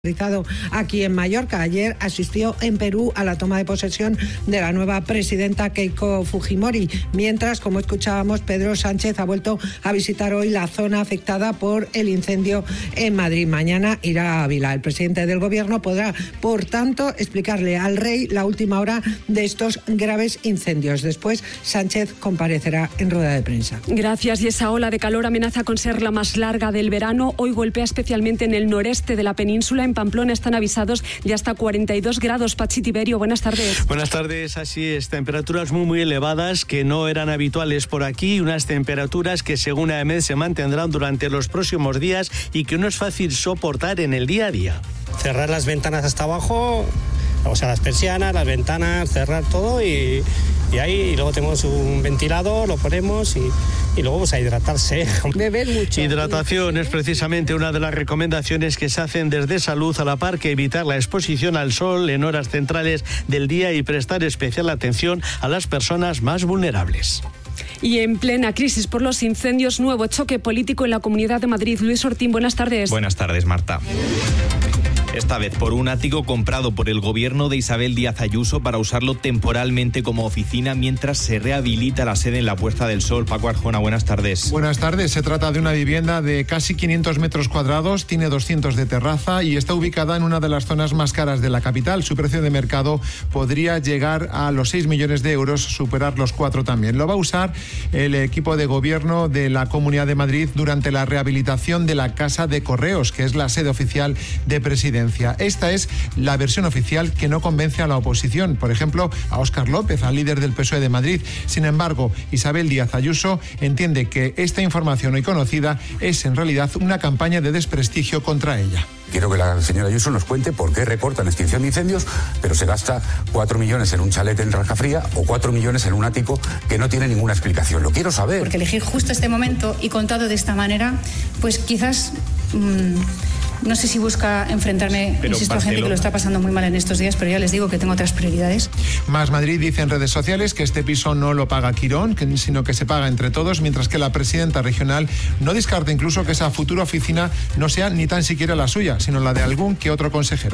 Aquí en Mallorca. Ayer asistió en Perú a la toma de posesión de la nueva presidenta Keiko Fujimori, mientras, como escuchábamos, Pedro Sánchez ha vuelto a visitar hoy la zona afectada por el incendio en Madrid. Mañana irá a Ávila. El presidente del gobierno podrá, por tanto, explicarle al rey la última hora de estos graves incendios. Después, Sánchez comparecerá en rueda de prensa. Gracias. Y esa ola de calor amenaza con ser la más larga del verano. Hoy golpea especialmente en el noreste de la península. En Pamplona están avisados de hasta 42 grados. Pachi Tiberio, buenas tardes. Buenas tardes, así es. Temperaturas muy elevadas que no eran habituales por aquí. Unas temperaturas que, según AEMET, se mantendrán durante los próximos días y que no es fácil soportar en el día a día. Cerrar las ventanas hasta abajo, o sea, las persianas, las ventanas, cerrar todo y luego tenemos un ventilador, lo ponemos y luego pues a hidratarse. Beber mucho. Hidratación es precisamente una de las recomendaciones que se hacen desde Salud, a la par que evitar la exposición al sol en horas centrales del día y prestar especial atención a las personas más vulnerables. Y en plena crisis por los incendios, nuevo choque político en la Comunidad de Madrid. Luis Ortín, buenas tardes. Buenas tardes, Marta. Esta vez por un ático comprado por el gobierno de Isabel Díaz Ayuso para usarlo temporalmente como oficina mientras se rehabilita la sede en la Puerta del Sol. Paco Arjona, buenas tardes. Buenas tardes. Se trata de una vivienda de casi 500 metros cuadrados, tiene 200 de terraza y está ubicada en una de las zonas más caras de la capital. Su precio de mercado podría llegar a los 6 millones de euros, superar los 4 también. Lo va a usar el equipo de gobierno de la Comunidad de Madrid durante la rehabilitación de la Casa de Correos, que es la sede oficial de Presidencia. Esta es la versión oficial que no convence a la oposición, por ejemplo, a Óscar López, al líder del PSOE de Madrid. Sin embargo, Isabel Díaz Ayuso entiende que esta información hoy conocida es en realidad una campaña de desprestigio contra ella. Quiero que la señora Ayuso nos cuente por qué recorta en extinción de incendios, pero se gasta 4 millones en un chalet en Rajafría o 4 millones en un ático que no tiene ninguna explicación. Lo quiero saber. Porque elegir justo este momento y contado de esta manera, pues quizás... no sé si busca enfrentarme, insisto, a gente que lo está pasando muy mal en estos días, pero ya les digo que tengo otras prioridades. Más Madrid dice en redes sociales que este piso no lo paga Quirón, sino que se paga entre todos, mientras que la presidenta regional no descarta incluso que esa futura oficina no sea ni tan siquiera la suya, sino la de algún que otro consejero.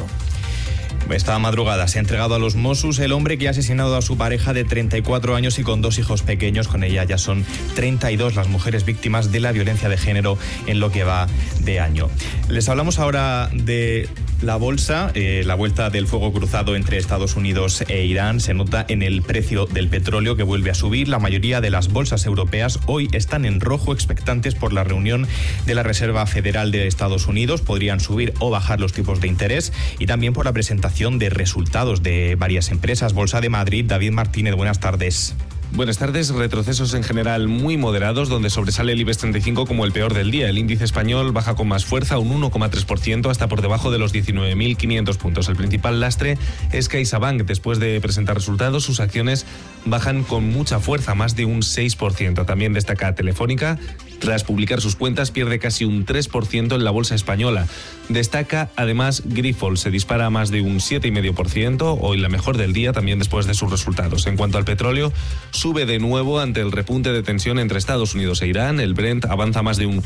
Esta madrugada se ha entregado a los Mossos el hombre que ha asesinado a su pareja de 34 años y con 2 hijos pequeños. Con ella ya son 32 las mujeres víctimas de la violencia de género en lo que va de año. Les hablamos ahora de la bolsa. La vuelta del fuego cruzado entre Estados Unidos e Irán se nota en el precio del petróleo, que vuelve a subir. La mayoría de las bolsas europeas hoy están en rojo, expectantes por la reunión de la Reserva Federal de Estados Unidos. Podrían subir o bajar los tipos de interés, y también por la presentación de resultados de varias empresas. Bolsa de Madrid, David Martínez, buenas tardes. Buenas tardes. Retrocesos en general muy moderados, donde sobresale el IBEX 35 como el peor del día. El índice español baja con más fuerza, un 1,3%, hasta por debajo de los 19.500 puntos. El principal lastre es CaixaBank. Después de presentar resultados, sus acciones bajan con mucha fuerza, más de un 6%. También destaca Telefónica. Tras publicar sus cuentas, pierde casi un 3% en la bolsa española. Destaca además Grifols, se dispara a más de un 7,5%, hoy la mejor del día, también después de sus resultados. En cuanto al petróleo, sube de nuevo ante el repunte de tensión entre Estados Unidos e Irán. El Brent avanza más de un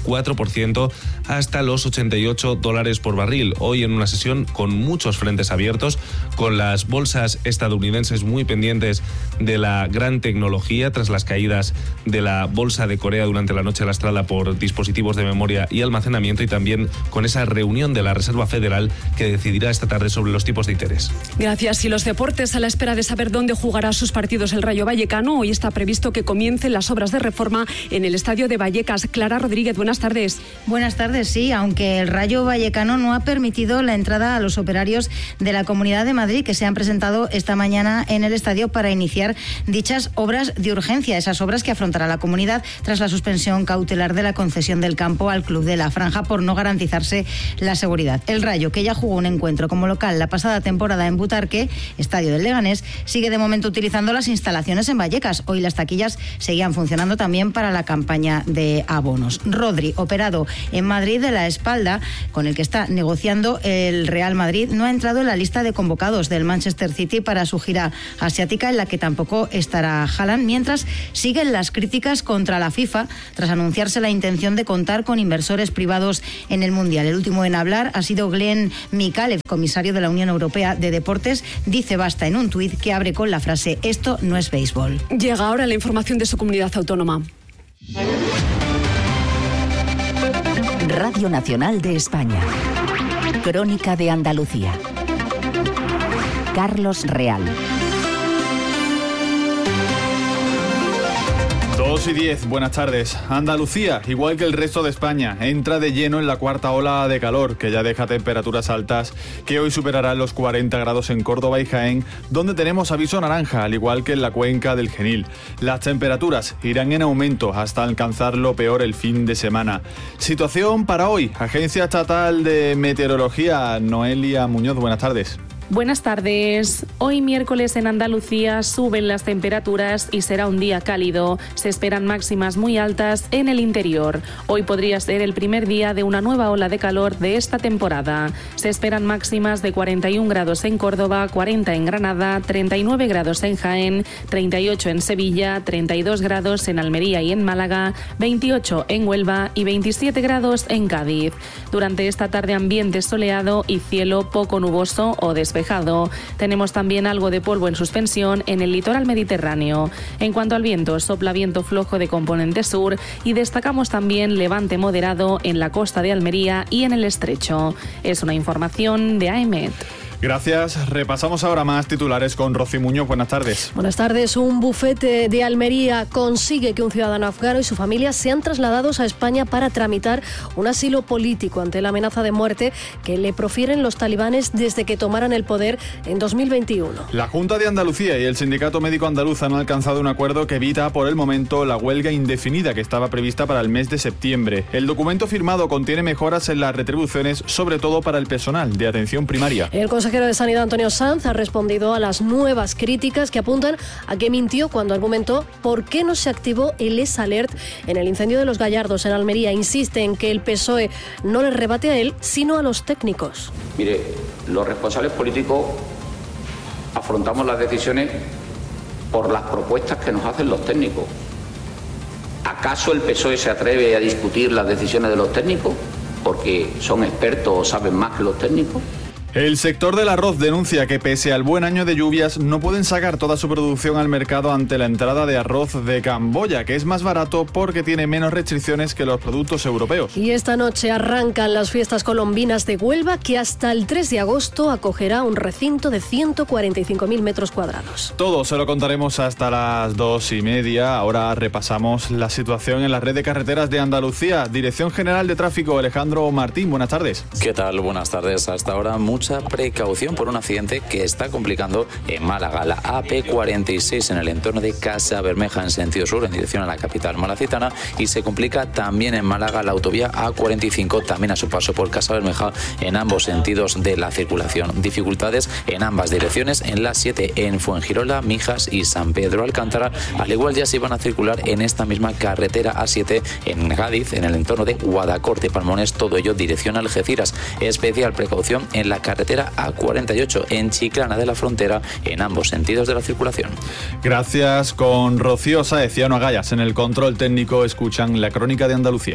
4% hasta los $88 por barril. Hoy en una sesión con muchos frentes abiertos, con las bolsas estadounidenses muy pendientes de la gran tecnología tras las caídas de la bolsa de Corea durante la noche lastrada por dispositivos de memoria y almacenamiento, y también con esa reunión de la Reserva Federal que decidirá esta tarde sobre los tipos de interés. Gracias. Y los deportes, a la espera de saber dónde jugará sus partidos el Rayo Vallecano. Hoy está previsto que comiencen las obras de reforma en el estadio de Vallecas. Clara Rodríguez, buenas tardes. Buenas tardes, sí, aunque el Rayo Vallecano no ha permitido la entrada a los operarios de la Comunidad de Madrid, que se han presentado esta mañana en el estadio para iniciar dichas obras de urgencia, esas obras que afrontará la comunidad tras la suspensión cautelar de la concesión del campo al Club de la Franja por no garantizarse la seguridad. El Rayo, que ya jugó un encuentro como local la pasada temporada en Butarque, estadio del Leganés, sigue de momento utilizando las instalaciones en Vallecas. Hoy las taquillas seguían funcionando también para la campaña de abonos. Rodri, operado en Madrid de la espalda, con el que está negociando el Real Madrid, no ha entrado en la lista de convocados del Manchester City para su gira asiática, en la que tampoco estará Haaland, mientras siguen las críticas contra la FIFA tras anunciar anunciarse la intención de contar con inversores privados en el Mundial. El último en hablar ha sido Glenn Mikalev, comisario de la Unión Europea de Deportes. Dice basta en un tuit que abre con la frase: esto no es béisbol. Llega ahora la información de su comunidad autónoma. Radio Nacional de España. Crónica de Andalucía. Carlos Real. 2:10, buenas tardes. Andalucía, igual que el resto de España, entra de lleno en la cuarta ola de calor, que ya deja temperaturas altas, que hoy superarán los 40 grados en Córdoba y Jaén, donde tenemos aviso naranja, al igual que en la cuenca del Genil. Las temperaturas irán en aumento hasta alcanzar lo peor el fin de semana. Situación para hoy, Agencia Estatal de Meteorología, Noelia Muñoz, buenas tardes. Buenas tardes. Hoy miércoles en Andalucía suben las temperaturas y será un día cálido. Se esperan máximas muy altas en el interior. Hoy podría ser el primer día de una nueva ola de calor de esta temporada. Se esperan máximas de 41 grados en Córdoba, 40 en Granada, 39 grados en Jaén, 38 en Sevilla, 32 grados en Almería y en Málaga, 28 en Huelva y 27 grados en Cádiz. Durante esta tarde ambiente soleado y cielo poco nuboso o despejado. Tenemos también algo de polvo en suspensión en el litoral mediterráneo. En cuanto al viento, sopla viento flojo de componente sur y destacamos también levante moderado en la costa de Almería y en el estrecho. Es una información de AEMET. Gracias. Repasamos ahora más titulares con Rocío Muñoz. Buenas tardes. Buenas tardes. Un bufete de Almería consigue que un ciudadano afgano y su familia sean trasladados a España para tramitar un asilo político ante la amenaza de muerte que le profieren los talibanes desde que tomaran el poder en 2021. La Junta de Andalucía y el Sindicato Médico Andaluz han alcanzado un acuerdo que evita por el momento la huelga indefinida que estaba prevista para el mes de septiembre. El documento firmado contiene mejoras en las retribuciones, sobre todo para el personal de atención primaria. El consejero de Sanidad, Antonio Sanz, ha respondido a las nuevas críticas que apuntan a que mintió cuando argumentó por qué no se activó el ESALERT en el incendio de Los Gallardos en Almería. Insiste en que el PSOE no le rebate a él, sino a los técnicos. Mire, los responsables políticos afrontamos las decisiones por las propuestas que nos hacen los técnicos. ¿Acaso el PSOE se atreve a discutir las decisiones de los técnicos porque son expertos o saben más que los técnicos? El sector del arroz denuncia que pese al buen año de lluvias no pueden sacar toda su producción al mercado ante la entrada de arroz de Camboya, que es más barato porque tiene menos restricciones que los productos europeos. Y esta noche arrancan las fiestas colombinas de Huelva, que hasta el 3 de agosto acogerá un recinto de 145.000 metros cuadrados. Todo se lo contaremos hasta las 2:30. Ahora repasamos la situación en la red de carreteras de Andalucía. Dirección General de Tráfico, Alejandro Martín, buenas tardes. ¿Qué tal? Buenas tardes. Hasta ahora mucha precaución por un accidente que está complicando en Málaga. La AP46 en el entorno de Casa Bermeja en sentido sur, en dirección a la capital malacitana, y se complica también en Málaga la autovía A45, también a su paso por Casa Bermeja en ambos sentidos de la circulación. Dificultades en ambas direcciones en la 7 en Fuengirola, Mijas y San Pedro Alcántara. Al igual ya se van a circular en esta misma carretera A7 en Cádiz, en el entorno de Guadacorte, Palmones, todo ello dirección a Algeciras. Especial precaución en la carretera A48 en Chiclana de la Frontera en ambos sentidos de la circulación. Gracias. Con Rocío Sáez y Ana Gallas en el control técnico escuchan la Crónica de Andalucía.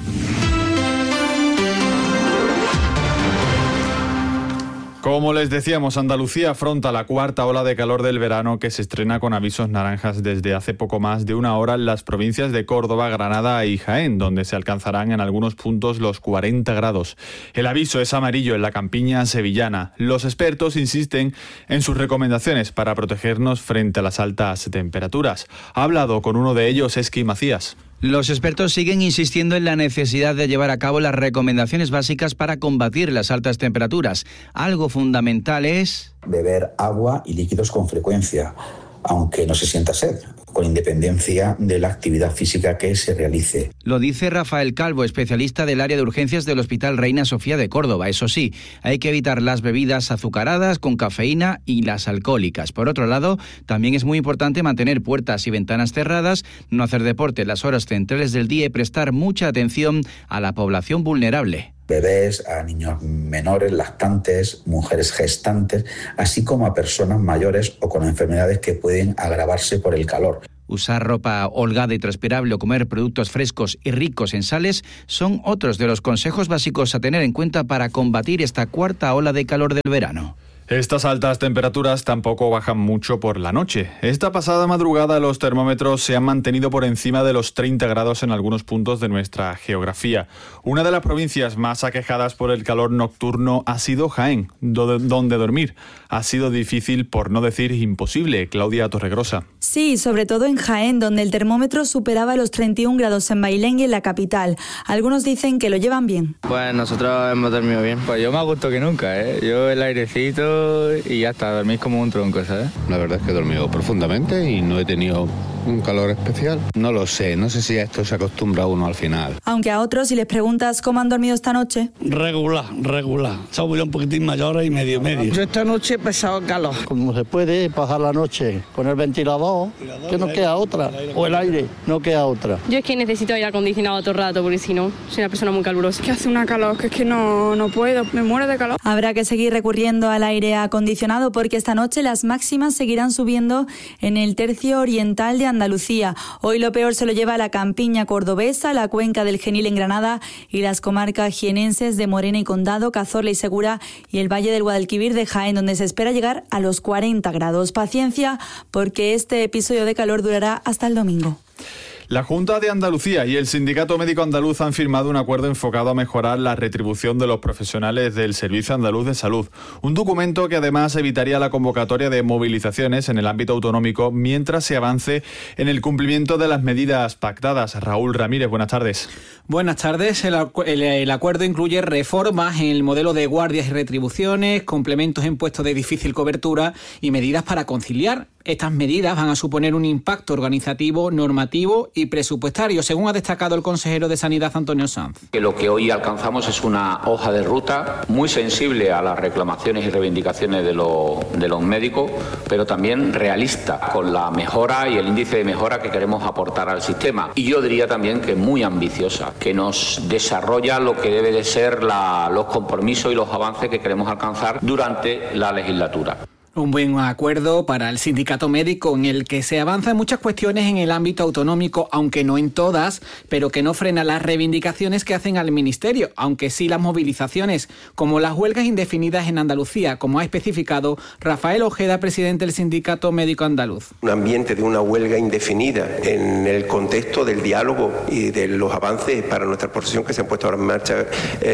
Como les decíamos, Andalucía afronta la cuarta ola de calor del verano que se estrena con avisos naranjas desde hace poco más de una hora en las provincias de Córdoba, Granada y Jaén, donde se alcanzarán en algunos puntos los 40 grados. El aviso es amarillo en la campiña sevillana. Los expertos insisten en sus recomendaciones para protegernos frente a las altas temperaturas. Ha hablado con uno de ellos, Esqui Macías. Los expertos siguen insistiendo en la necesidad de llevar a cabo las recomendaciones básicas para combatir las altas temperaturas. Algo fundamental es beber agua y líquidos con frecuencia, aunque no se sienta sed, con independencia de la actividad física que se realice. Lo dice Rafael Calvo, especialista del área de urgencias del Hospital Reina Sofía de Córdoba. Eso sí, hay que evitar las bebidas azucaradas con cafeína y las alcohólicas. Por otro lado, también es muy importante mantener puertas y ventanas cerradas, no hacer deporte en las horas centrales del día y prestar mucha atención a la población vulnerable. Bebés, a niños menores, lactantes, mujeres gestantes, así como a personas mayores o con enfermedades que pueden agravarse por el calor. Usar ropa holgada y transpirable o comer productos frescos y ricos en sales son otros de los consejos básicos a tener en cuenta para combatir esta cuarta ola de calor del verano. Estas altas temperaturas tampoco bajan mucho por la noche. Esta pasada madrugada los termómetros se han mantenido por encima de los 30 grados en algunos puntos de nuestra geografía. Una de las provincias más aquejadas por el calor nocturno ha sido Jaén, donde dormir ha sido difícil, por no decir imposible. Claudia Torregrosa. Sí, sobre todo en Jaén, donde el termómetro superaba los 31 grados en Bailén y en la capital. Algunos dicen que lo llevan bien. Pues nosotros hemos dormido bien. Pues yo más a gusto que nunca, ¿eh? Yo el airecito y ya está, dormís como un tronco, ¿sabes? La verdad es que he dormido profundamente y no he tenido un calor especial. No lo sé, no sé si a esto se acostumbra uno al final. Aunque a otros, si les preguntas cómo han dormido esta noche... Regular. Somos ya un poquitín mayores y medio. Yo esta noche he pasado calor. Como se puede pasar la noche con el ventilador, que no queda otra. O el aire, no queda otra. Yo es que necesito aire acondicionado todo el rato, porque si no, soy una persona muy calurosa. Que hace una calor, que es que no puedo, me muero de calor. Habrá que seguir recurriendo al aire acondicionado porque esta noche las máximas seguirán subiendo en el tercio oriental de Andalucía. Hoy lo peor se lo lleva la campiña cordobesa, la cuenca del Genil en Granada y las comarcas jienenses de Morena y Condado, Cazorla y Segura y el Valle del Guadalquivir de Jaén, donde se espera llegar a los 40 grados. Paciencia, porque este episodio de calor durará hasta el domingo. La Junta de Andalucía y el Sindicato Médico Andaluz han firmado un acuerdo enfocado a mejorar la retribución de los profesionales del Servicio Andaluz de Salud. Un documento que además evitaría la convocatoria de movilizaciones en el ámbito autonómico mientras se avance en el cumplimiento de las medidas pactadas. Raúl Ramírez, buenas tardes. Buenas tardes. El acuerdo incluye reformas en el modelo de guardias y retribuciones, complementos en puestos de difícil cobertura y medidas para conciliar. Estas medidas van a suponer un impacto organizativo, normativo y presupuestario, según ha destacado el consejero de Sanidad, Antonio Sanz. Que lo que hoy alcanzamos es una hoja de ruta muy sensible a las reclamaciones y reivindicaciones de los médicos, pero también realista, con la mejora y el índice de mejora que queremos aportar al sistema. Y yo diría también que muy ambiciosa, que nos desarrolla lo que debe de ser los compromisos y los avances que queremos alcanzar durante la legislatura. Un buen acuerdo para el sindicato médico en el que se avanza en muchas cuestiones en el ámbito autonómico, aunque no en todas, pero que no frena las reivindicaciones que hacen al Ministerio, aunque sí las movilizaciones, como las huelgas indefinidas en Andalucía, como ha especificado Rafael Ojeda, presidente del Sindicato Médico Andaluz. Un ambiente de una huelga indefinida en el contexto del diálogo y de los avances para nuestra profesión que se han puesto ahora en marcha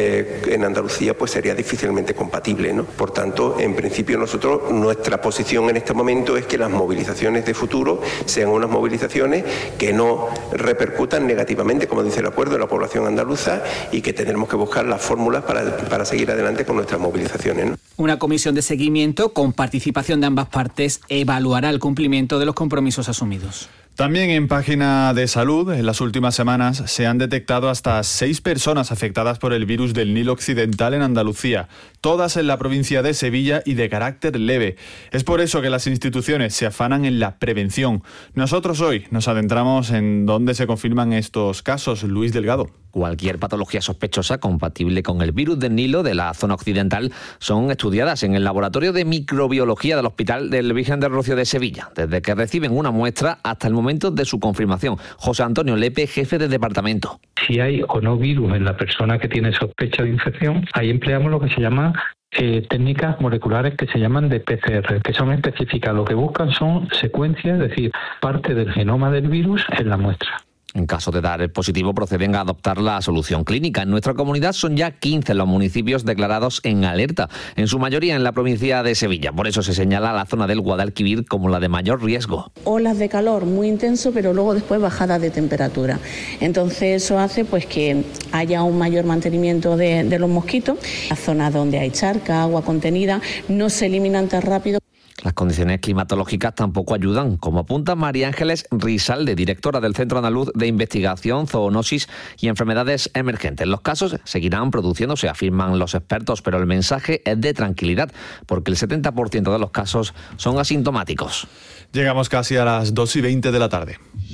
en Andalucía, pues sería difícilmente compatible, ¿no? Por tanto, en principio nuestra posición en este momento es que las movilizaciones de futuro sean unas movilizaciones que no repercutan negativamente, como dice el acuerdo, en la población andaluza y que tendremos que buscar las fórmulas para seguir adelante con nuestras movilizaciones, ¿no? Una comisión de seguimiento con participación de ambas partes evaluará el cumplimiento de los compromisos asumidos. También en página de salud, en las últimas semanas se han detectado hasta 6 personas afectadas por el virus del Nilo Occidental en Andalucía, todas en la provincia de Sevilla y de carácter leve. Es por eso que las instituciones se afanan en la prevención. Nosotros hoy nos adentramos en dónde se confirman estos casos. Luis Delgado. Cualquier patología sospechosa compatible con el virus del Nilo de la zona occidental son estudiadas en el Laboratorio de Microbiología del Hospital del Virgen del Rocío de Sevilla, desde que reciben una muestra hasta el momento de su confirmación. José Antonio Lepe, jefe de departamento. Si hay o no virus en la persona que tiene sospecha de infección, ahí empleamos lo que se llama técnicas moleculares que se llaman de PCR, que son específicas. Lo que buscan son secuencias, es decir, parte del genoma del virus en la muestra. En caso de dar el positivo, proceden a adoptar la solución clínica. En nuestra comunidad son ya 15 los municipios declarados en alerta, en su mayoría en la provincia de Sevilla. Por eso se señala la zona del Guadalquivir como la de mayor riesgo. Olas de calor muy intenso, pero luego después bajadas de temperatura. Entonces eso hace pues que haya un mayor mantenimiento de los mosquitos. Las zonas donde hay charca, agua contenida, no se eliminan tan rápido. Las condiciones climatológicas tampoco ayudan, como apunta María Ángeles Rizalde, directora del Centro Andaluz de Investigación, Zoonosis y Enfermedades Emergentes. Los casos seguirán produciéndose, afirman los expertos, pero el mensaje es de tranquilidad, porque el 70% de los casos son asintomáticos. Llegamos casi a las 2:20 de la tarde.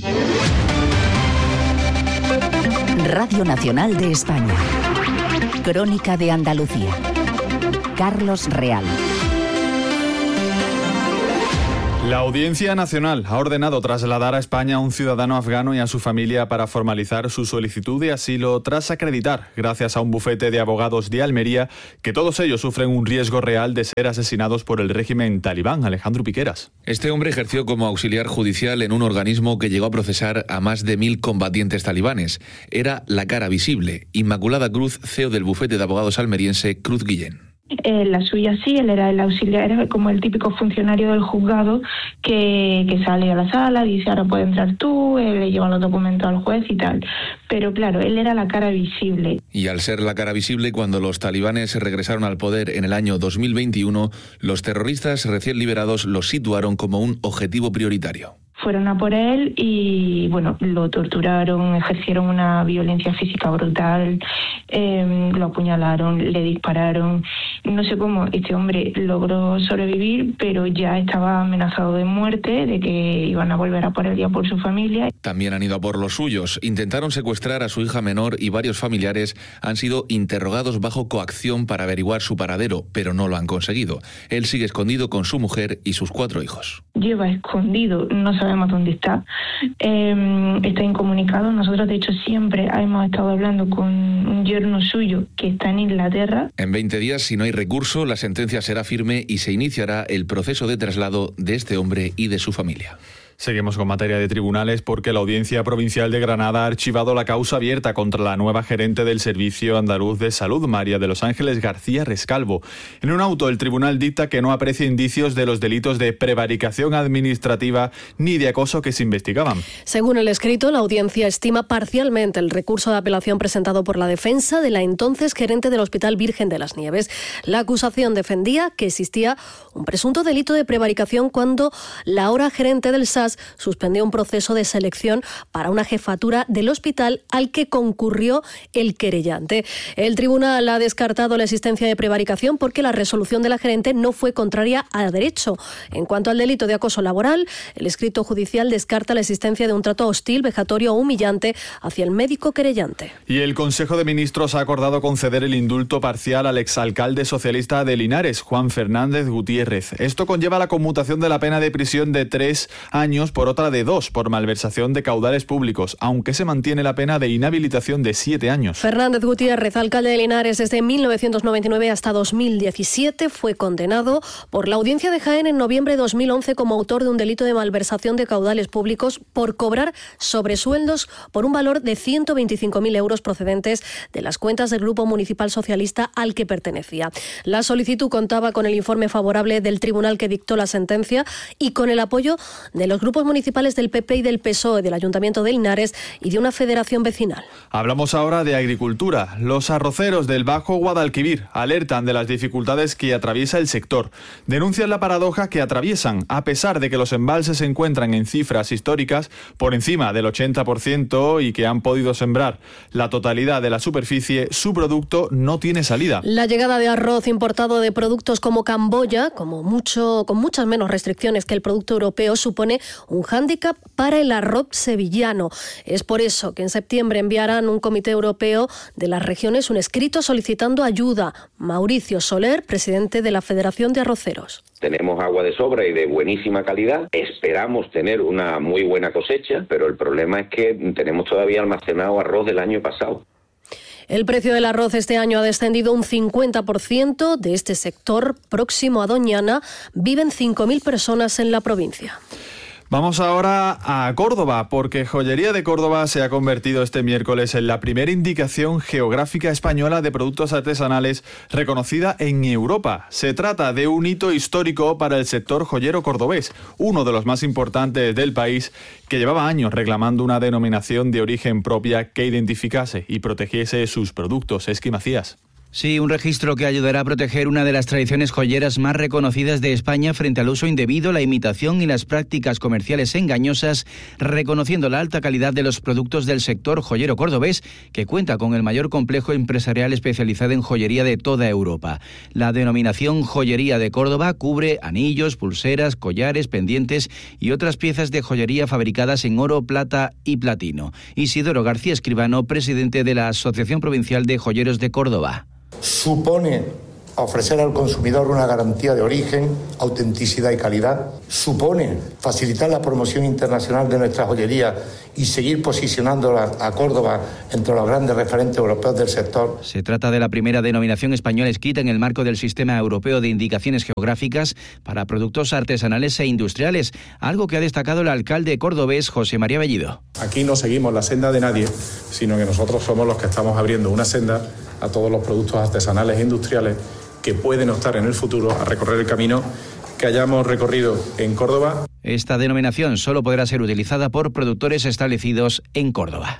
Radio Nacional de España. Crónica de Andalucía. Carlos Real. La Audiencia Nacional ha ordenado trasladar a España a un ciudadano afgano y a su familia para formalizar su solicitud de asilo tras acreditar, gracias a un bufete de abogados de Almería, que todos ellos sufren un riesgo real de ser asesinados por el régimen talibán. Alejandro Piqueras. Este hombre ejerció como auxiliar judicial en un organismo que llegó a procesar a más de 1000 combatientes talibanes. Era la cara visible. Inmaculada Cruz, CEO del bufete de abogados almeriense Cruz Guillén. La suya sí, él era el auxiliar, era como el típico funcionario del juzgado que sale a la sala, dice ahora puede entrar tú, le lleva los documentos al juez y tal. Pero claro, él era la cara visible. Y al ser la cara visible, cuando los talibanes regresaron al poder en el año 2021, los terroristas recién liberados los situaron como un objetivo prioritario. Fueron a por él y, bueno, lo torturaron, ejercieron una violencia física brutal, lo apuñalaron, le dispararon. No sé cómo este hombre logró sobrevivir, pero ya estaba amenazado de muerte, de que iban a volver a por él y a por su familia. También han ido a por los suyos. Intentaron secuestrar a su hija menor y varios familiares han sido interrogados bajo coacción para averiguar su paradero, pero no lo han conseguido. Él sigue escondido con su mujer y sus 4 hijos. Lleva escondido, no sabemos dónde está. Está incomunicado. Nosotros, de hecho, siempre hemos estado hablando con un yerno suyo que está en Inglaterra. En 20 días, si no hay recurso, la sentencia será firme y se iniciará el proceso de traslado de este hombre y de su familia. Seguimos con materia de tribunales porque la Audiencia Provincial de Granada ha archivado la causa abierta contra la nueva gerente del Servicio Andaluz de Salud, María de los Ángeles García Rescalvo. En un auto, el tribunal dicta que no aprecia indicios de los delitos de prevaricación administrativa ni de acoso que se investigaban. Según el escrito, la audiencia estima parcialmente el recurso de apelación presentado por la defensa de la entonces gerente del Hospital Virgen de las Nieves. La acusación defendía que existía un presunto delito de prevaricación cuando la ahora gerente del SAS suspendió un proceso de selección para una jefatura del hospital al que concurrió el querellante. El tribunal ha descartado la existencia de prevaricación porque la resolución de la gerente no fue contraria al derecho. En cuanto al delito de acoso laboral, el escrito judicial descarta la existencia de un trato hostil, vejatorio o humillante hacia el médico querellante. Y el Consejo de Ministros ha acordado conceder el indulto parcial al exalcalde socialista de Linares, Juan Fernández Gutiérrez. Esto conlleva la conmutación de la pena de prisión de 3 años por otra de 2 por malversación de caudales públicos, aunque se mantiene la pena de inhabilitación de 7 años. Fernández Gutiérrez, alcalde de Linares desde 1999 hasta 2017, fue condenado por la Audiencia de Jaén en noviembre de 2011 como autor de un delito de malversación de caudales públicos por cobrar sobresueldos por un valor de 125.000 euros procedentes de las cuentas del Grupo Municipal Socialista al que pertenecía. La solicitud contaba con el informe favorable del tribunal que dictó la sentencia y con el apoyo de los grupos municipales del PP y del PSOE, del Ayuntamiento de Linares y de una federación vecinal. Hablamos ahora de agricultura. Los arroceros del Bajo Guadalquivir alertan de las dificultades que atraviesa el sector. Denuncian la paradoja que atraviesan, a pesar de que los embalses se encuentran en cifras históricas por encima del 80% y que han podido sembrar la totalidad de la superficie, su producto no tiene salida. La llegada de arroz importado de productos como Camboya, con muchas menos restricciones que el producto europeo, supone un hándicap para el arroz sevillano. Es por eso que en septiembre enviarán un comité europeo de las regiones un escrito solicitando ayuda. Mauricio Soler, presidente de la Federación de Arroceros. Tenemos agua de sobra y de buenísima calidad. Esperamos tener una muy buena cosecha, pero el problema es que tenemos todavía almacenado arroz del año pasado. El precio del arroz este año ha descendido un 50%. De este sector, próximo a Doñana, viven 5.000 personas en la provincia. Vamos ahora a Córdoba, porque Joyería de Córdoba se ha convertido este miércoles en la primera indicación geográfica española de productos artesanales reconocida en Europa. Se trata de un hito histórico para el sector joyero cordobés, uno de los más importantes del país, que llevaba años reclamando una denominación de origen propia que identificase y protegiese sus productos. Esqui Macías. Sí, un registro que ayudará a proteger una de las tradiciones joyeras más reconocidas de España frente al uso indebido, la imitación y las prácticas comerciales engañosas, reconociendo la alta calidad de los productos del sector joyero cordobés, que cuenta con el mayor complejo empresarial especializado en joyería de toda Europa. La denominación Joyería de Córdoba cubre anillos, pulseras, collares, pendientes y otras piezas de joyería fabricadas en oro, plata y platino. Isidoro García Escribano, presidente de la Asociación Provincial de Joyeros de Córdoba. Supone a ofrecer al consumidor una garantía de origen, autenticidad y calidad. Supone facilitar la promoción internacional de nuestra joyería y seguir posicionándola a Córdoba entre los grandes referentes europeos del sector. Se trata de la primera denominación española escrita en el marco del Sistema Europeo de Indicaciones Geográficas para productos artesanales e industriales, algo que ha destacado el alcalde cordobés José María Bellido. Aquí no seguimos la senda de nadie, sino que nosotros somos los que estamos abriendo una senda a todos los productos artesanales e industriales que pueden optar en el futuro a recorrer el camino que hayamos recorrido en Córdoba. Esta denominación solo podrá ser utilizada por productores establecidos en Córdoba.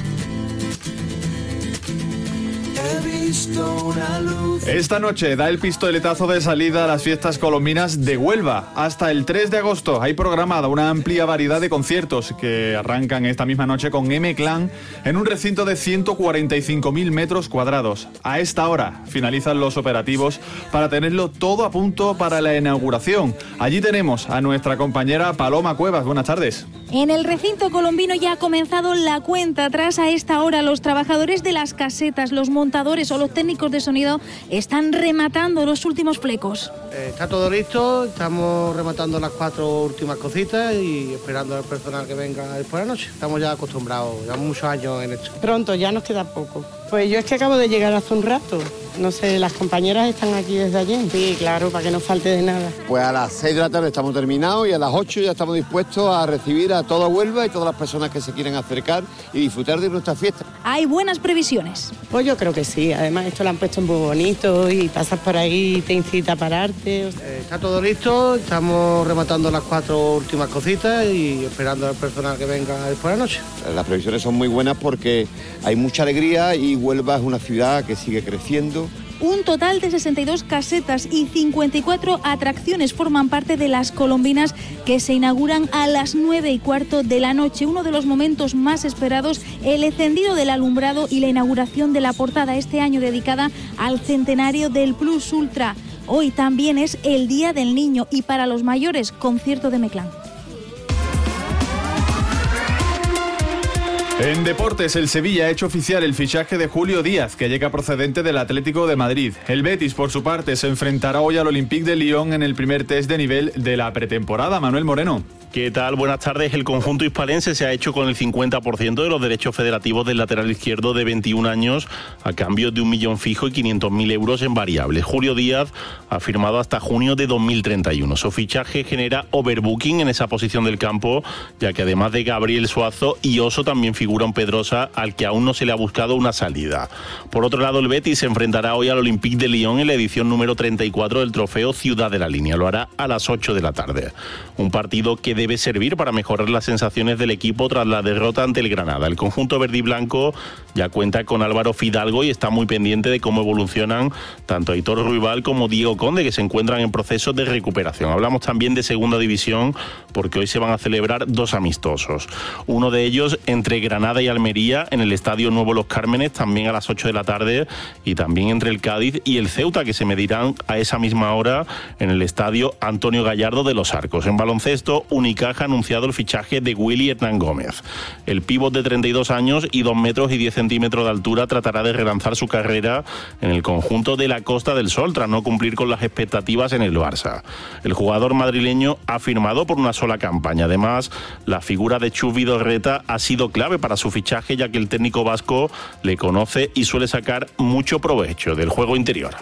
Esta noche da el pistoletazo de salida a las fiestas colombinas de Huelva. Hasta el 3 de agosto hay programada una amplia variedad de conciertos que arrancan esta misma noche con M-Clan en un recinto de 145.000 metros cuadrados. A esta hora finalizan los operativos para tenerlo todo a punto para la inauguración. Allí tenemos a nuestra compañera Paloma Cuevas. Buenas tardes. En el recinto colombino ya ha comenzado la cuenta atrás. A esta hora los trabajadores de las casetas, los montadores o los técnicos de sonido están rematando los últimos flecos. Está todo listo, estamos rematando las 4 últimas cositas y esperando al personal que venga después de la noche. Estamos ya acostumbrados, llevamos muchos años en esto. Pronto, ya nos queda poco. Pues yo es que acabo de llegar hace un rato. No sé, las compañeras están aquí desde ayer. Sí, claro, para que no falte de nada. Pues a las 6 de la tarde estamos terminados y a las 8 ya estamos dispuestos a recibir a toda Huelva y todas las personas que se quieren acercar y disfrutar de nuestra fiesta. ¿Hay buenas previsiones? Pues yo creo que sí. Además, esto lo han puesto muy bonito y pasas por ahí y te incita a pararte. Está todo listo, estamos rematando las 4 últimas cositas y esperando al personal que venga después de la noche. Las previsiones son muy buenas porque hay mucha alegría y Huelva es una ciudad que sigue creciendo. Un total de 62 casetas y 54 atracciones forman parte de las colombinas que se inauguran a las 9:15 de la noche. Uno de los momentos más esperados, el encendido del alumbrado y la inauguración de la portada este año dedicada al centenario del Plus Ultra. Hoy también es el Día del Niño y para los mayores, concierto de M-Clan. En deportes, el Sevilla ha hecho oficial el fichaje de Julio Díaz, que llega procedente del Atlético de Madrid. El Betis, por su parte, se enfrentará hoy al Olympique de Lyon en el primer test de nivel de la pretemporada. Manuel Moreno. ¿Qué tal? Buenas tardes. El conjunto hispalense se ha hecho con el 50% de los derechos federativos del lateral izquierdo de 21 años a cambio de 1 millón fijo y 500.000 euros en variables. Julio Díaz ha firmado hasta junio de 2031. Su fichaje genera overbooking en esa posición del campo, ya que además de Gabriel Suazo y Oso también figura un Pedrosa al que aún no se le ha buscado una salida. Por otro lado, el Betis se enfrentará hoy al Olympique de Lyon en la edición número 34 del trofeo Ciudad de la Línea. Lo hará a las 8 de la tarde. Un partido que debe servir para mejorar las sensaciones del equipo tras la derrota ante el Granada. El conjunto verde y blanco ya cuenta con Álvaro Fidalgo y está muy pendiente de cómo evolucionan tanto Aitor Ruibal como Diego Conde, que se encuentran en proceso de recuperación. Hablamos también de segunda división porque hoy se van a celebrar 2 amistosos. Uno de ellos entre Granada y Almería en el Estadio Nuevo Los Cármenes, también a las 8 de la tarde, y también entre el Cádiz y el Ceuta, que se medirán a esa misma hora en el Estadio Antonio Gallardo de Los Arcos. En baloncesto, Unicaja ha anunciado el fichaje de Willy Hernán Gómez. El pívot de 32 años y 2 metros y 10 centímetros de altura tratará de relanzar su carrera en el conjunto de la Costa del Sol tras no cumplir con las expectativas en el Barça. El jugador madrileño ha firmado por una sola campaña. Además, la figura de Chus Vidorreta ha sido clave para su fichaje, ya que el técnico vasco le conoce y suele sacar mucho provecho del juego interior.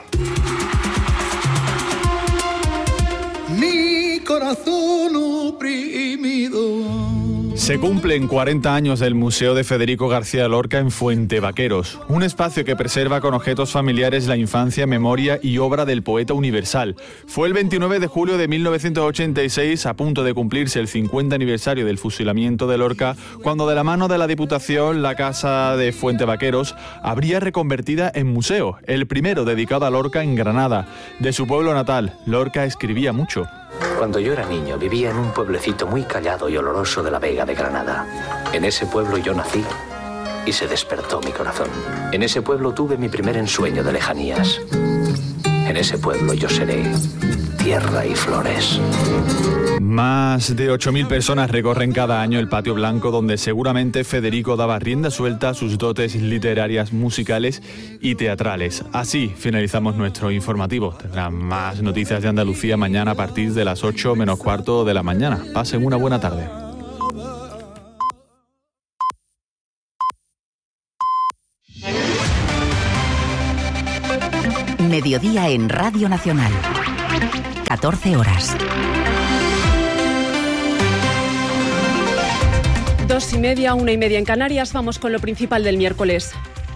Mi corazón oprimido. Se cumplen 40 años del Museo de Federico García Lorca en Fuentevaqueros, un espacio que preserva con objetos familiares la infancia, memoria y obra del poeta universal. Fue el 29 de julio de 1986, a punto de cumplirse el 50 aniversario del fusilamiento de Lorca, cuando de la mano de la Diputación, la Casa de Fuentevaqueros habría reconvertida en museo, el primero dedicado a Lorca en Granada. De su pueblo natal, Lorca escribía mucho. Cuando yo era niño, vivía en un pueblecito muy callado y oloroso de la Vega de Granada. En ese pueblo yo nací y se despertó mi corazón. En ese pueblo tuve mi primer ensueño de lejanías. En ese pueblo yo seré tierra y flores. Más de 8.000 personas recorren cada año el Patio Blanco, donde seguramente Federico daba rienda suelta a sus dotes literarias, musicales y teatrales. Así finalizamos nuestro informativo. Tendrán más noticias de Andalucía mañana a partir de las 8 menos cuarto de la mañana. Pasen una buena tarde. Mediodía en Radio Nacional. 14 horas. 2:30, 1:30 en Canarias. Vamos con lo principal del miércoles.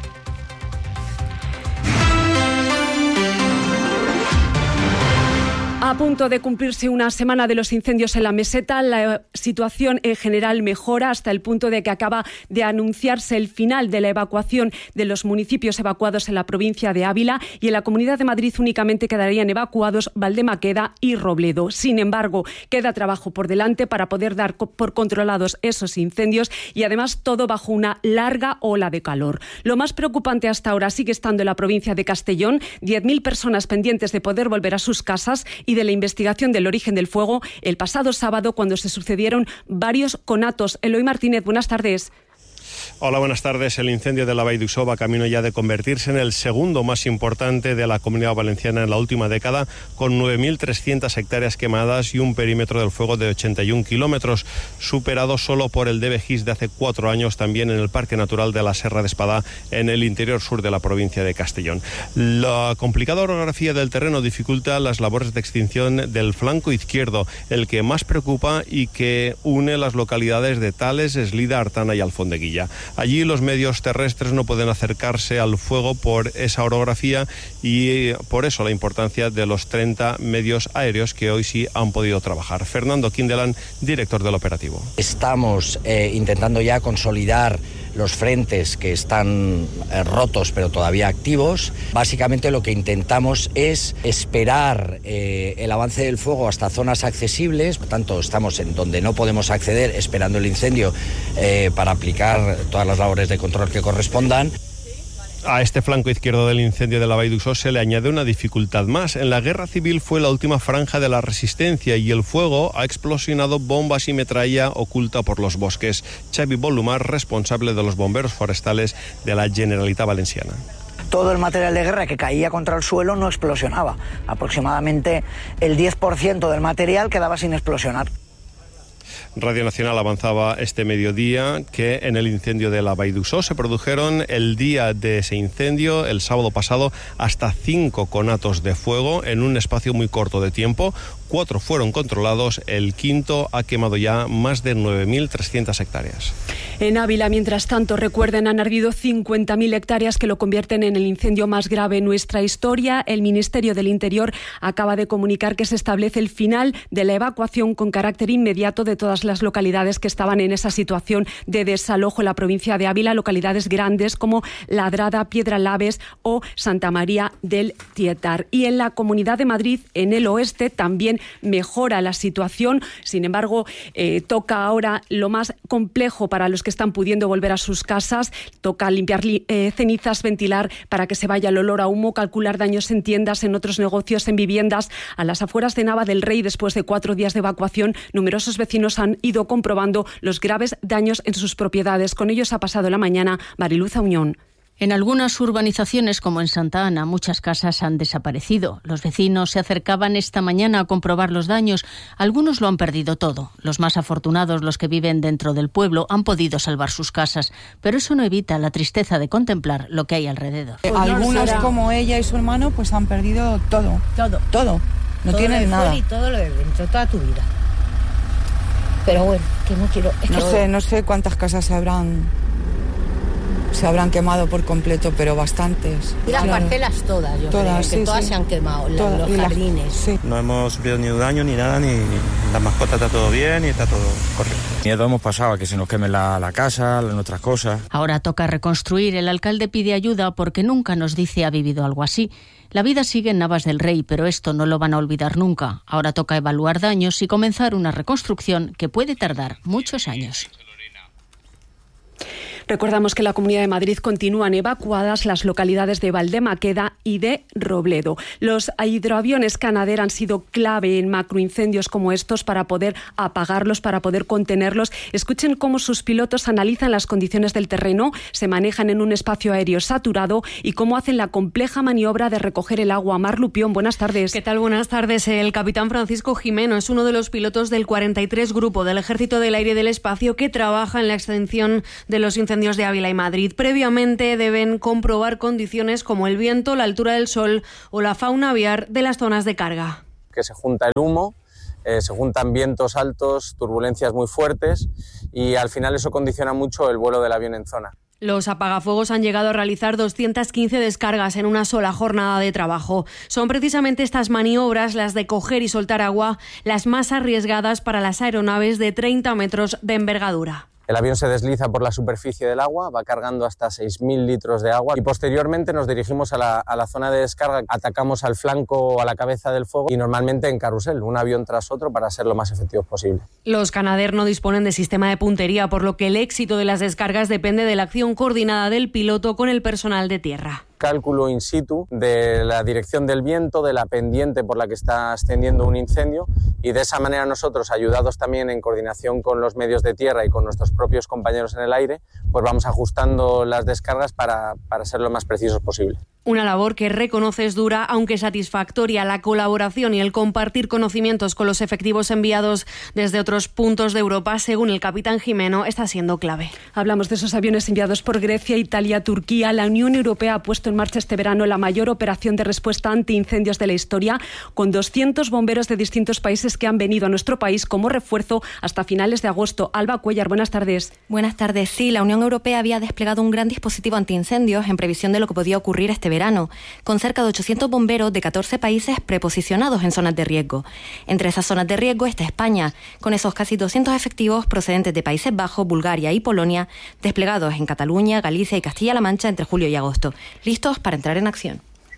A punto de cumplirse una semana de los incendios en la meseta, la situación en general mejora hasta el punto de que acaba de anunciarse el final de la evacuación de los municipios evacuados en la provincia de Ávila, y en la Comunidad de Madrid únicamente quedarían evacuados Valdemaqueda y Robledo. Sin embargo, queda trabajo por delante para poder dar por controlados esos incendios, y además todo bajo una larga ola de calor. Lo más preocupante hasta ahora sigue estando en la provincia de Castellón: 10.000 personas pendientes de poder volver a sus casas y de la investigación del origen del fuego el pasado sábado, cuando se sucedieron varios conatos. Eloy Martínez, buenas tardes. Hola, buenas tardes. El incendio de la Vall d'Uixó va camino ya de convertirse en el segundo más importante de la Comunidad Valenciana en la última década, con 9.300 hectáreas quemadas y un perímetro del fuego de 81 kilómetros, superado solo por el de Begís de hace 4 años, también en el Parque Natural de la Serra de Espadá, en el interior sur de la provincia de Castellón. La complicada orografía del terreno dificulta las labores de extinción del flanco izquierdo, el que más preocupa y que une las localidades de Tales, Eslida, Artana y Alfondeguilla. Allí los medios terrestres no pueden acercarse al fuego por esa orografía, y por eso la importancia de los 30 medios aéreos que hoy sí han podido trabajar. Fernando Quindelán, director del operativo. Estamos intentando ya consolidar los frentes que están rotos pero todavía activos. Básicamente lo que intentamos es esperar el avance del fuego hasta zonas accesibles. Por tanto, estamos en donde no podemos acceder, esperando el incendio para aplicar todas las labores de control que correspondan. A este flanco izquierdo del incendio de la Vall d'Uixó se le añade una dificultad más. En la guerra civil fue la última franja de la resistencia y el fuego ha explosionado bombas y metralla oculta por los bosques. Xavi Bolumar, responsable de los bomberos forestales de la Generalitat Valenciana. Todo el material de guerra que caía contra el suelo no explosionaba. Aproximadamente el 10% del material quedaba sin explosionar. Radio Nacional avanzaba este mediodía que en el incendio de la Vall d'Uixó se produjeron el día de ese incendio, el sábado pasado, hasta 5 conatos de fuego en un espacio muy corto de tiempo. 4 fueron controlados, el quinto ha quemado ya más de 9.300 hectáreas. En Ávila, mientras tanto, recuerden, han ardido 50.000 hectáreas, que lo convierten en el incendio más grave en nuestra historia. El Ministerio del Interior acaba de comunicar que se establece el final de la evacuación con carácter inmediato de todas las localidades que estaban en esa situación de desalojo en la provincia de Ávila, localidades grandes como Ladrada, Piedralaves o Santa María del Tietar. Y en la Comunidad de Madrid, en el oeste, también mejora la situación. Sin embargo, toca ahora lo más complejo para los que están pudiendo volver a sus casas. Toca limpiar cenizas, ventilar para que se vaya el olor a humo, calcular daños en tiendas, en otros negocios, en viviendas. A las afueras de Nava del Rey, después de 4 días de evacuación, numerosos vecinos han ido comprobando los graves daños en sus propiedades. Con ellos ha pasado la mañana Mariluz Auñón. En algunas urbanizaciones, como en Santa Ana, muchas casas han desaparecido. Los vecinos se acercaban esta mañana a comprobar los daños. Algunos lo han perdido todo. Los más afortunados, los que viven dentro del pueblo, han podido salvar sus casas. Pero eso no evita la tristeza de contemplar lo que hay alrededor. Algunos, como ella y su hermano, pues han perdido todo. Todo. No todo tienen nada. Y todo lo de dentro, toda tu vida. Pero bueno, que no quiero... No sé cuántas casas se habrán quemado por completo, pero bastantes. Y las parcelas todas, yo creo que todas se han quemado, los jardines. Sí. No hemos sufrido ni daño ni nada, ni la mascota está todo bien y está todo correcto. Miedo hemos pasado a que se nos queme la casa, nuestras cosas. Ahora toca reconstruir. El alcalde pide ayuda porque nunca nos dice ha vivido algo así. La vida sigue en Navas del Rey, pero esto no lo van a olvidar nunca. Ahora toca evaluar daños y comenzar una reconstrucción que puede tardar muchos años. Recordamos que en la Comunidad de Madrid continúan evacuadas las localidades de Valdemaqueda y de Robledo. Los hidroaviones Canadair han sido clave en macroincendios como estos para poder apagarlos, para poder contenerlos. Escuchen cómo sus pilotos analizan las condiciones del terreno, se manejan en un espacio aéreo saturado y cómo hacen la compleja maniobra de recoger el agua. Mar Lupión, buenas tardes. ¿Qué tal? Buenas tardes. El capitán Francisco Jimeno es uno de los pilotos del 43 Grupo del Ejército del Aire y del Espacio que trabaja en la extinción de los incendios de Ávila y Madrid. Previamente deben comprobar condiciones como el viento, la altura del sol o la fauna aviar de las zonas de carga. Que se junta el humo, se juntan vientos altos, turbulencias muy fuertes y al final eso condiciona mucho el vuelo del avión en zona. Los apagafuegos han llegado a realizar 215 descargas en una sola jornada de trabajo. Son precisamente estas maniobras, las de coger y soltar agua, las más arriesgadas para las aeronaves de 30 metros de envergadura. El avión se desliza por la superficie del agua, va cargando hasta 6.000 litros de agua y posteriormente nos dirigimos a la zona de descarga, atacamos al flanco o a la cabeza del fuego y normalmente en carrusel, un avión tras otro para ser lo más efectivos posible. Los Canadair no disponen de sistema de puntería, por lo que el éxito de las descargas depende de la acción coordinada del piloto con el personal de tierra. Cálculo in situ de la dirección del viento, de la pendiente por la que está ascendiendo un incendio y de esa manera nosotros, ayudados también en coordinación con los medios de tierra y con nuestros propios compañeros en el aire, pues vamos ajustando las descargas para ser lo más precisos posible. Una labor que reconoce es dura, aunque satisfactoria. La colaboración y el compartir conocimientos con los efectivos enviados desde otros puntos de Europa, según el capitán Jimeno, está siendo clave. Hablamos de esos aviones enviados por Grecia, Italia, Turquía. La Unión Europea ha puesto en marcha este verano la mayor operación de respuesta antiincendios de la historia, con 200 bomberos de distintos países que han venido a nuestro país como refuerzo hasta finales de agosto. Alba Cuellar, buenas tardes. Buenas tardes. Sí, la Unión Europea había desplegado un gran dispositivo antiincendios en previsión de lo que podía ocurrir este verano, con cerca de 800 bomberos de 14 países preposicionados en zonas de riesgo. Entre esas zonas de riesgo está España, con esos casi 200 efectivos procedentes de Países Bajos, Bulgaria y Polonia, desplegados en Cataluña, Galicia y Castilla-La Mancha entre julio y agosto, listos para entrar en acción.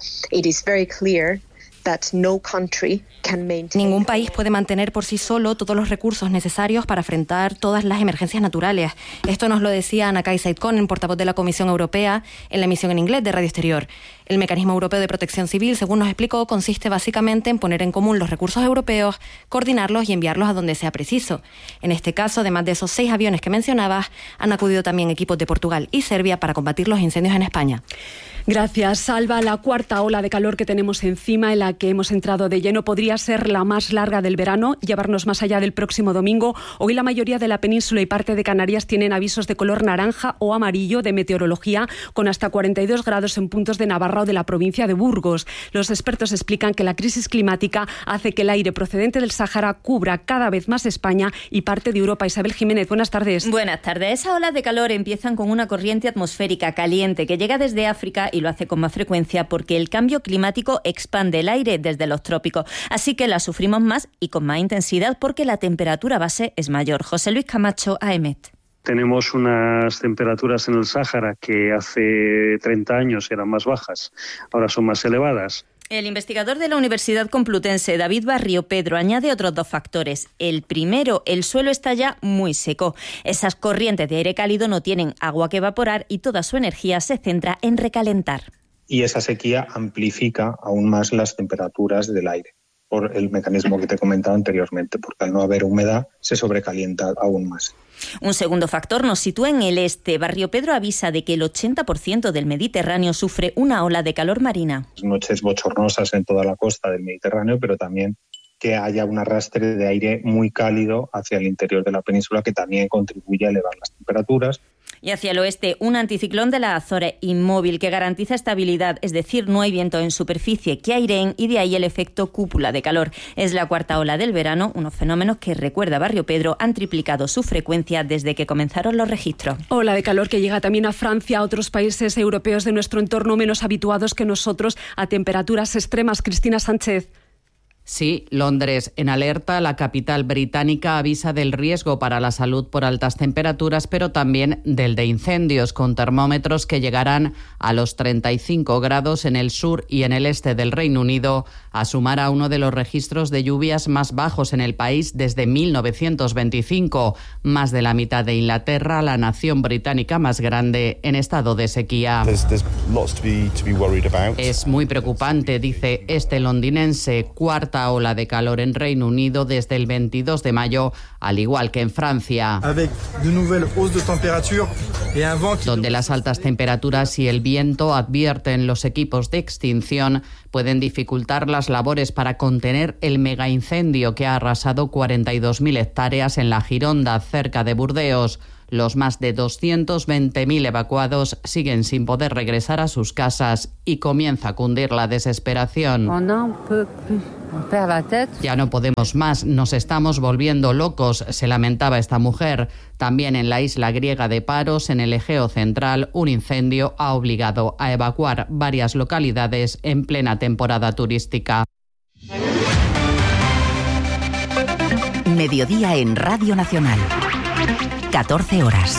Ningún país puede mantener por sí solo todos los recursos necesarios para afrontar todas las emergencias naturales. Esto nos lo decía Ana-Kai Saitkonen, portavoz de la Comisión Europea, en la emisión en inglés de Radio Exterior. El Mecanismo Europeo de Protección Civil, según nos explicó, consiste básicamente en poner en común los recursos europeos, coordinarlos y enviarlos a donde sea preciso. En este caso, además de esos 6 aviones que mencionabas, han acudido también equipos de Portugal y Serbia para combatir los incendios en España. Gracias, Salva. La cuarta ola de calor que tenemos encima, en la que hemos entrado de lleno, podría ser la más larga del verano, llevarnos más allá del próximo domingo. Hoy la mayoría de la península y parte de Canarias tienen avisos de color naranja o amarillo de meteorología, con hasta 42 grados en puntos de Navarra o de la provincia de Burgos. Los expertos explican que la crisis climática hace que el aire procedente del Sáhara cubra cada vez más España y parte de Europa. Isabel Jiménez, buenas tardes. Buenas tardes. Esas olas de calor empiezan con una corriente atmosférica caliente que llega desde África y lo hace con más frecuencia porque el cambio climático expande el aire desde los trópicos. Así que la sufrimos más y con más intensidad porque la temperatura base es mayor. José Luis Camacho, AEMET. Tenemos unas temperaturas en el Sáhara que hace 30 años eran más bajas, ahora son más elevadas. El investigador de la Universidad Complutense, David Barrio Pedro, añade otros 2 factores. El primero, el suelo está ya muy seco. Esas corrientes de aire cálido no tienen agua que evaporar y toda su energía se centra en recalentar. Y esa sequía amplifica aún más las temperaturas del aire, por el mecanismo que te comentaba anteriormente, porque al no haber humedad se sobrecalienta aún más. Un segundo factor nos sitúa en el este. Barrio Pedro avisa de que el 80% del Mediterráneo sufre una ola de calor marina. Noches bochornosas en toda la costa del Mediterráneo, pero también que haya un arrastre de aire muy cálido hacia el interior de la península que también contribuye a elevar las temperaturas. Y hacia el oeste, un anticiclón de las Azores inmóvil que garantiza estabilidad, es decir, no hay viento en superficie que aireen y de ahí el efecto cúpula de calor. Es la cuarta ola del verano, unos fenómenos que, recuerda Barrio Pedro, han triplicado su frecuencia desde que comenzaron los registros. Ola de calor que llega también a Francia, a otros países europeos de nuestro entorno menos habituados que nosotros a temperaturas extremas. Cristina Sánchez. Sí, Londres en alerta. La capital británica avisa del riesgo para la salud por altas temperaturas, pero también del de incendios, con termómetros que llegarán a los 35 grados en el sur y en el este del Reino Unido, a sumar a uno de los registros de lluvias más bajos en el país desde 1925. Más de la mitad de Inglaterra, la nación británica más grande en estado de sequía. Es muy preocupante, dice este londinense. Cuarta ola de calor en Reino Unido desde el 22 de mayo, al igual que en Francia, donde las altas temperaturas y el viento, advierten los equipos de extinción, pueden dificultar las labores para contener el megaincendio que ha arrasado 42.000 hectáreas en la Gironda, cerca de Burdeos. Los más de 220.000 evacuados siguen sin poder regresar a sus casas y comienza a cundir la desesperación. Ya no podemos más, nos estamos volviendo locos, se lamentaba esta mujer. También en la isla griega de Paros, en el Egeo Central, un incendio ha obligado a evacuar varias localidades en plena temporada turística. Mediodía en Radio Nacional. 14 horas.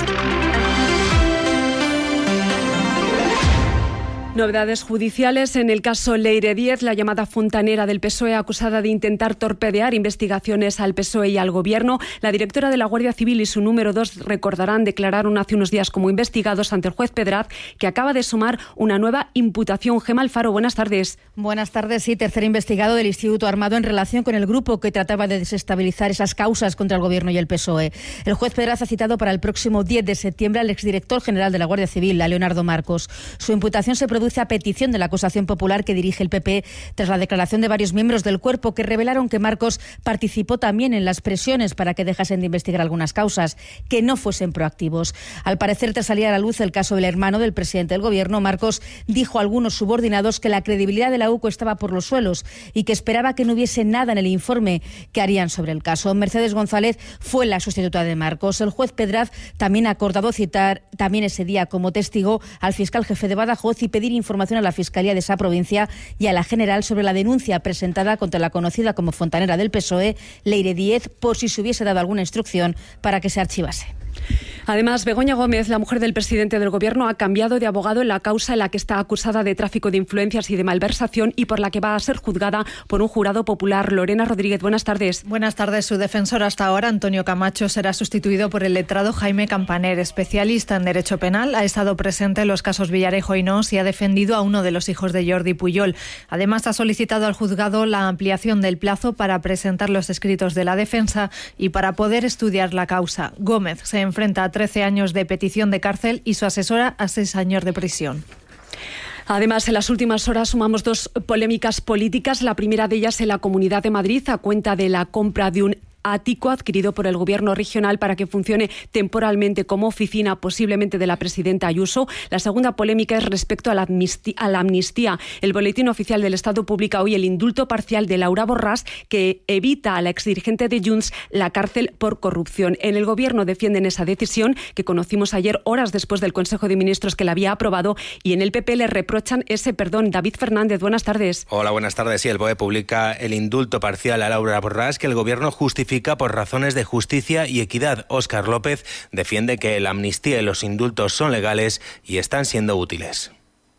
Novedades judiciales en el caso Leire Díez, la llamada fontanera del PSOE, acusada de intentar torpedear investigaciones al PSOE y al Gobierno. La directora de la Guardia Civil y su número 2, recordarán, declararon hace unos días como investigados ante el juez Pedraz, que acaba de sumar una nueva imputación. Gemma Alfaro, buenas tardes. Buenas tardes. Sí, tercer investigado del Instituto Armado en relación con el grupo que trataba de desestabilizar esas causas contra el Gobierno y el PSOE. El juez Pedraz ha citado para el próximo 10 de septiembre al exdirector general de la Guardia Civil, a Leonardo Marcos. Su imputación se produce a petición de la acusación popular que dirige el PP tras la declaración de varios miembros del cuerpo que revelaron que Marcos participó también en las presiones para que dejasen de investigar algunas causas, que no fuesen proactivos. Al parecer, tras salir a la luz el caso del hermano del presidente del Gobierno, Marcos dijo a algunos subordinados que la credibilidad de la UCO estaba por los suelos y que esperaba que no hubiese nada en el informe que harían sobre el caso. Mercedes González fue la sustituta de Marcos. El juez Pedraz también ha acordado citar también ese día como testigo al fiscal jefe de Badajoz y pedir información a la Fiscalía de esa provincia y a la General sobre la denuncia presentada contra la conocida como fontanera del PSOE, Leire Díez, por si se hubiese dado alguna instrucción para que se archivase. Además, Begoña Gómez, la mujer del presidente del Gobierno, ha cambiado de abogado en la causa en la que está acusada de tráfico de influencias y de malversación y por la que va a ser juzgada por un jurado popular. Lorena Rodríguez, buenas tardes. Buenas tardes. Su defensor hasta ahora, Antonio Camacho, será sustituido por el letrado Jaime Campaner, especialista en derecho penal. Ha estado presente en los casos Villarejo y Nos y ha defendido a uno de los hijos de Jordi Pujol. Además, ha solicitado al juzgado la ampliación del plazo para presentar los escritos de la defensa y para poder estudiar la causa. Gómez se enfrenta a 13 años de petición de cárcel y su asesora a 6 años de prisión. Además, en las últimas horas sumamos dos polémicas políticas. La primera de ellas en la Comunidad de Madrid, a cuenta de la compra de un ático adquirido por el Gobierno regional para que funcione temporalmente como oficina, posiblemente de la presidenta Ayuso. La segunda polémica es respecto a la amnistía. El Boletín Oficial del Estado publica hoy el indulto parcial de Laura Borràs, que evita a la exdirigente de Junts la cárcel por corrupción. En el Gobierno defienden esa decisión, que conocimos ayer, horas después del Consejo de Ministros que la había aprobado, y en el PP le reprochan ese perdón. David Fernández, buenas tardes. Hola, buenas tardes. Sí, el BOE publica el indulto parcial a Laura Borràs, que el Gobierno justifica por razones de justicia y equidad. Óscar López defiende que la amnistía y los indultos son legales y están siendo útiles.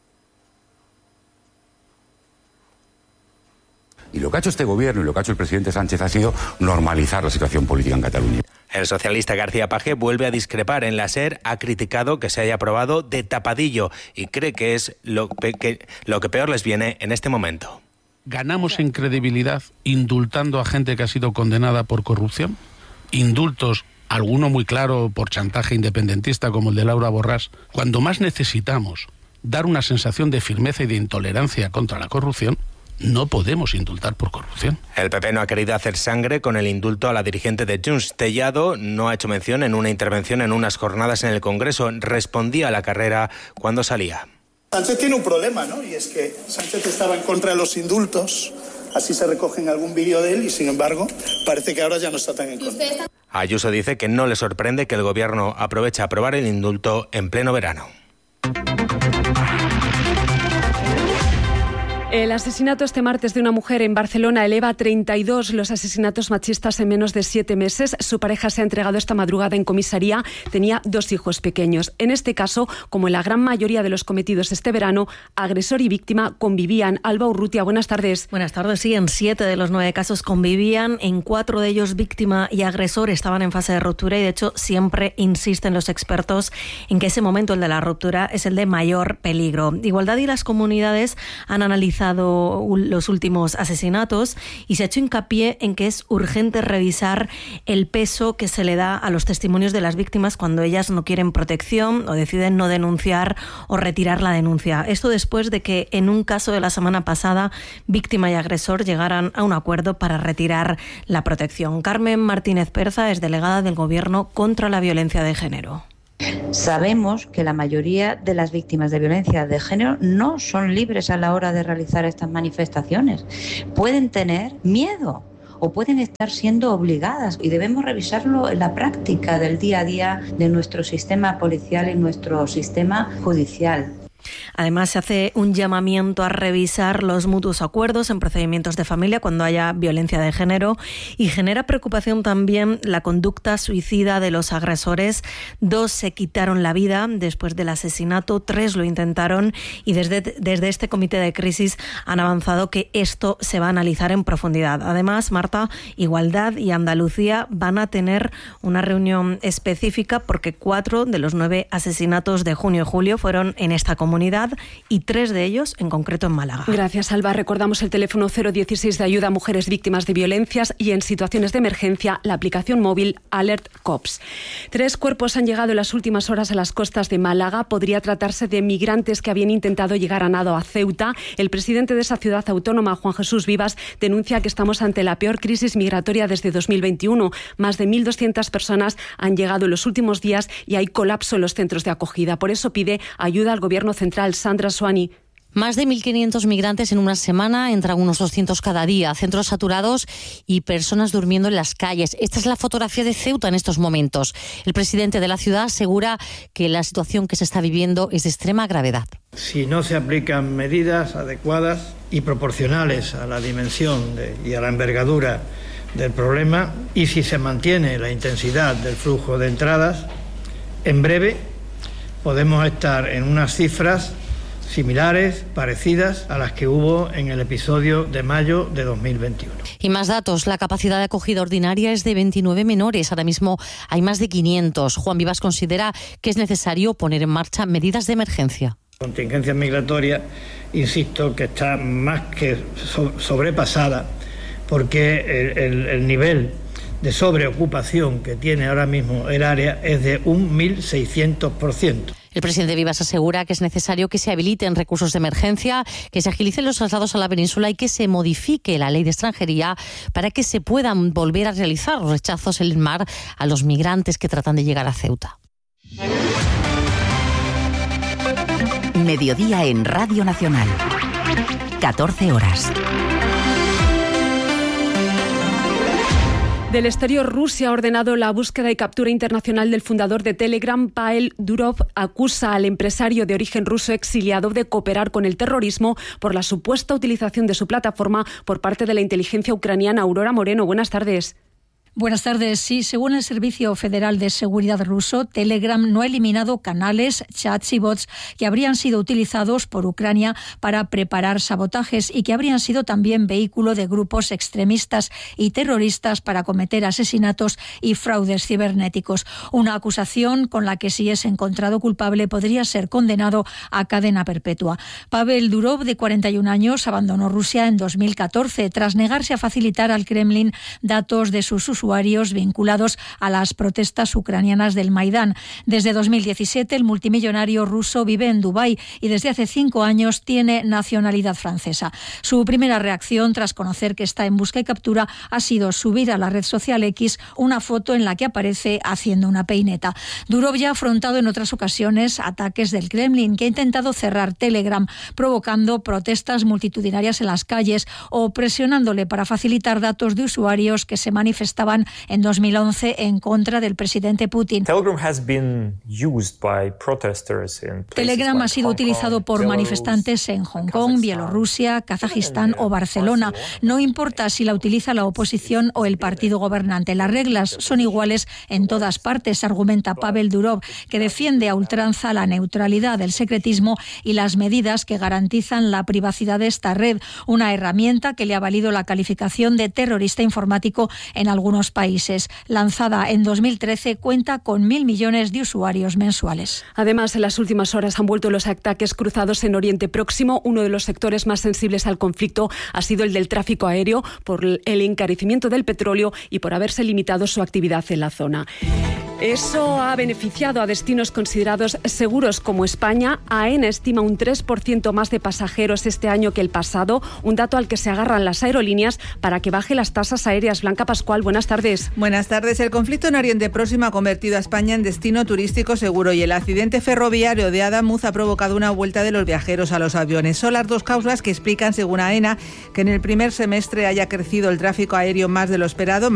Y lo que ha hecho este gobierno y lo que ha hecho el presidente Sánchez ha sido normalizar la situación política en Cataluña. El socialista García Page vuelve a discrepar. En la SER ha criticado que se haya aprobado de tapadillo y cree que es lo que peor les viene en este momento. ¿Ganamos en credibilidad indultando a gente que ha sido condenada por corrupción? Indultos, alguno muy claro por chantaje independentista como el de Laura Borràs. Cuando más necesitamos dar una sensación de firmeza y de intolerancia contra la corrupción, no podemos indultar por corrupción. El PP no ha querido hacer sangre con el indulto a la dirigente de Junts. Tellado no ha hecho mención en una intervención en unas jornadas en el Congreso. Respondía a la carrera cuando salía. Sánchez tiene un problema, ¿no? Y es que Sánchez estaba en contra de los indultos, así se recoge en algún vídeo de él, y sin embargo parece que ahora ya no está tan en contra. Ayuso dice que no le sorprende que el Gobierno aproveche a aprobar el indulto en pleno verano. El asesinato este martes de una mujer en Barcelona eleva a 32 los asesinatos machistas en menos de 7 meses. Su pareja se ha entregado esta madrugada en comisaría. Tenía 2 hijos pequeños. En este caso, como en la gran mayoría de los cometidos este verano, agresor y víctima convivían. Alba Urrutia, buenas tardes. Buenas tardes. Sí, en 7 de los 9 casos convivían. En 4 de ellos, víctima y agresor estaban en fase de ruptura y, de hecho, siempre insisten los expertos en que ese momento, el de la ruptura, es el de mayor peligro. Igualdad y las comunidades han analizado los últimos asesinatos y se ha hecho hincapié en que es urgente revisar el peso que se le da a los testimonios de las víctimas cuando ellas no quieren protección o deciden no denunciar o retirar la denuncia. Esto después de que en un caso de la semana pasada, víctima y agresor llegaran a un acuerdo para retirar la protección. Carmen Martínez Perza es delegada del Gobierno contra la violencia de género. Sabemos que la mayoría de las víctimas de violencia de género no son libres a la hora de realizar estas manifestaciones. Pueden tener miedo o pueden estar siendo obligadas y debemos revisarlo en la práctica del día a día de nuestro sistema policial y nuestro sistema judicial. Además, se hace un llamamiento a revisar los mutuos acuerdos en procedimientos de familia cuando haya violencia de género y genera preocupación también la conducta suicida de los agresores. 2 se quitaron la vida después del asesinato, 3 lo intentaron y desde este comité de crisis han avanzado que esto se va a analizar en profundidad. Además, Marta, Igualdad y Andalucía van a tener una reunión específica porque 4 de los 9 asesinatos de junio y julio fueron en esta comunidad y 3 de ellos en concreto en Málaga. Gracias, Alba. Recordamos el teléfono 016 de ayuda a mujeres víctimas de violencias y en situaciones de emergencia la aplicación móvil Alert Cops. 3 cuerpos han llegado en las últimas horas a las costas de Málaga. Podría tratarse de migrantes que habían intentado llegar a nado a Ceuta. El presidente de esa ciudad autónoma, Juan Jesús Vivas, denuncia que estamos ante la peor crisis migratoria desde 2021. Más de 1.200 personas han llegado en los últimos días y hay colapso en los centros de acogida. Por eso pide ayuda al Gobierno central. Sandra Suani. Más de 1.500 migrantes en una semana, entran unos 200 cada día, centros saturados y personas durmiendo en las calles. Esta es la fotografía de Ceuta en estos momentos. El presidente de la ciudad asegura que la situación que se está viviendo es de extrema gravedad. Si no se aplican medidas adecuadas y proporcionales a la dimensión y a la envergadura del problema y si se mantiene la intensidad del flujo de entradas, en breve podemos estar en unas cifras similares, parecidas a las que hubo en el episodio de mayo de 2021. Y más datos, la capacidad de acogida ordinaria es de 29 menores, ahora mismo hay más de 500. Juan Vivas considera que es necesario poner en marcha medidas de emergencia. La contingencia migratoria, insisto, que está más que sobrepasada porque el nivel de sobreocupación que tiene ahora mismo el área es de un 1.600%. El presidente Vivas asegura que es necesario que se habiliten recursos de emergencia, que se agilicen los traslados a la península y que se modifique la ley de extranjería para que se puedan volver a realizar los rechazos en el mar a los migrantes que tratan de llegar a Ceuta. Mediodía en Radio Nacional. 14 horas. Del exterior, Rusia ha ordenado la búsqueda y captura internacional del fundador de Telegram, Pavel Durov. Acusa al empresario de origen ruso exiliado de cooperar con el terrorismo por la supuesta utilización de su plataforma por parte de la inteligencia ucraniana. Aurora Moreno, buenas tardes. Buenas tardes. Sí, según el Servicio Federal de Seguridad ruso, Telegram no ha eliminado canales, chats y bots que habrían sido utilizados por Ucrania para preparar sabotajes y que habrían sido también vehículo de grupos extremistas y terroristas para cometer asesinatos y fraudes cibernéticos. Una acusación con la que, si es encontrado culpable, podría ser condenado a cadena perpetua. Pavel Durov, de 41 años, abandonó Rusia en 2014 tras negarse a facilitar al Kremlin datos de sus usuarios vinculados a las protestas ucranianas del Maidán. Desde 2017, el multimillonario ruso vive en Dubái y desde hace 5 años tiene nacionalidad francesa. Su primera reacción, tras conocer que está en busca y captura, ha sido subir a la red social X una foto en la que aparece haciendo una peineta. Durov ya ha afrontado en otras ocasiones ataques del Kremlin, que ha intentado cerrar Telegram, provocando protestas multitudinarias en las calles o presionándole para facilitar datos de usuarios que se manifestaban Taiwán en 2011 en contra del presidente Putin. Telegram ha sido utilizado por manifestantes en Hong Kong, Bielorrusia, Kazajistán o Barcelona. No importa si la utiliza la oposición o el partido gobernante. Las reglas son iguales en todas partes, argumenta Pavel Durov, que defiende a ultranza la neutralidad, el secretismo y las medidas que garantizan la privacidad de esta red, una herramienta que le ha valido la calificación de terrorista informático en algunos países. Lanzada en 2013, cuenta con 1.000 millones de usuarios mensuales. Además, en las últimas horas han vuelto los ataques cruzados en Oriente Próximo. Uno de los sectores más sensibles al conflicto ha sido el del tráfico aéreo, por el encarecimiento del petróleo y por haberse limitado su actividad en la zona. Eso ha beneficiado a destinos considerados seguros como España. AENA estima un 3% más de pasajeros este año que el pasado, un dato al que se agarran las aerolíneas para que baje las tasas aéreas. Blanca Pascual, buenas tardes. Buenas tardes. El conflicto en Oriente Próximo ha convertido a España en destino turístico seguro y el accidente ferroviario de Adamuz ha provocado una vuelta de los viajeros a los aviones. Son las dos causas que explican, según AENA, que en el primer semestre haya crecido el tráfico aéreo más de lo esperado,